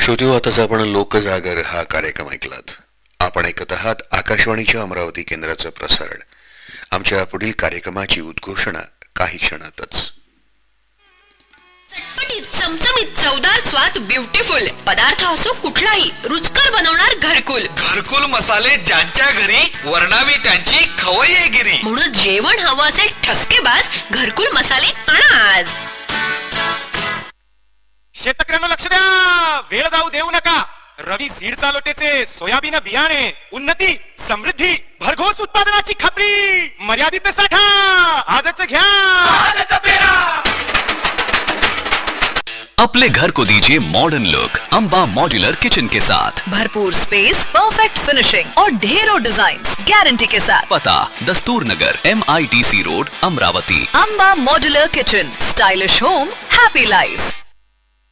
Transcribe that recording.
श्रोत्यो, आताच आपण लोकजागर हा कार्यक्रम ऐकलात. आपण ऐकत आहात आकाशवाणीच्या अमरावती केंद्राचं प्रसारण. आमच्या पुढील कार्यक्रमाची उद्घोषणा काही क्षणातच. चटपटीत, चमचमीत, चवदार स्वाद, ब्युटिफुल पदार्थ असो कुठलाही, रुचकर बनवणार घरकुल. घरकुल मसाले ज्यांच्या घरी, वर्णावी त्यांची खवय्येगिरी. म्हणून जेवण हवं असेल ठसकेबाज, घरकुल मसाले आणा आज. शेतकऱ्यांना लक्ष द्या, वेळ जाऊ देऊ नका. रवी सीड चालोटेचे सोयाबीन बियाणे, उन्नती, समृद्धी, भरघोस उत्पादनाची खात्री, मर्यादित साठा, आजच घ्या, आजच पेरा. अपने घर को दीजिए modern look Amba modular kitchen के साथ. भरपूर स्पेस, परफेक्ट फिनिशिंग और ढेरों डिजाइन्स गारंटी के साथ. पता दस्तूर नगर, MITC road, Amravati. Amba modular kitchen, stylish home, happy life.